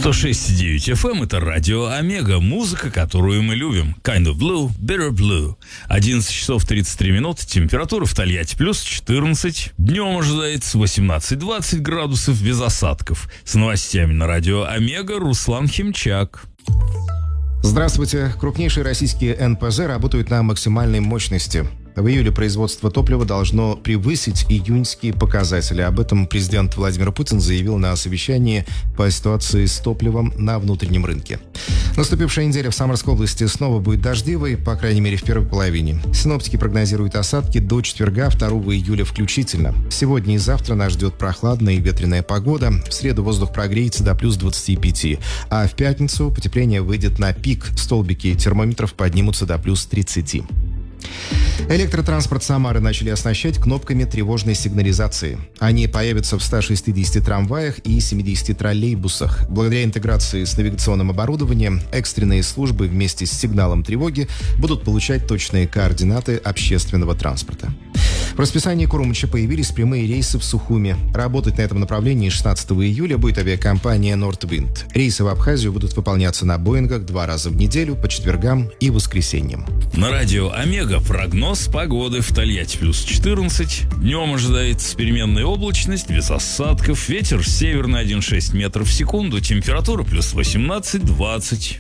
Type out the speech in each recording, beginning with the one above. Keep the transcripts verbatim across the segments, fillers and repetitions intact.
сто шесть и девять эф эм — это радио Омега, музыка, которую мы любим. Kind of Blue, Bitter Blue. одиннадцать часов тридцать три минуты, температура в Тольятти плюс четырнадцать. Днем ожидается восемнадцать-двадцать градусов без осадков. С новостями на радио Омега Руслан Химчак. Здравствуйте. Крупнейшие российские эн пэ зэ работают на максимальной мощности. В июле производство топлива должно превысить июньские показатели. Об этом президент Владимир Путин заявил на совещании по ситуации с топливом на внутреннем рынке. Наступившая неделя в Самарской области снова будет дождливой, по крайней мере в первой половине. Синоптики прогнозируют осадки до четверга, второго июля включительно. Сегодня и завтра нас ждет прохладная и ветреная погода. В среду воздух прогреется до плюс двадцати пяти, а в пятницу потепление выйдет на пик. Столбики термометров поднимутся до плюс тридцати. Электротранспорт Самары начали оснащать кнопками тревожной сигнализации. Они появятся в ста шестидесяти трамваях и семидесяти троллейбусах. Благодаря интеграции с навигационным оборудованием, экстренные службы вместе с сигналом тревоги будут получать точные координаты общественного транспорта. В расписании Курумыча появились прямые рейсы в Сухуми. Работать на этом направлении шестнадцатого июля будет авиакомпания Nordwind. Рейсы в Абхазию будут выполняться на Боингах два раза в неделю по четвергам и воскресеньям. На радио Омега прогноз погоды в Тольятти плюс четырнадцать. Днем ожидается переменная облачность, без осадков. Ветер северный один целых шесть десятых метров в секунду. Температура плюс восемнадцать-двадцать.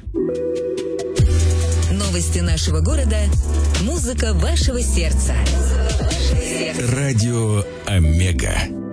Новости нашего города. Музыка вашего сердца. Радио Омега.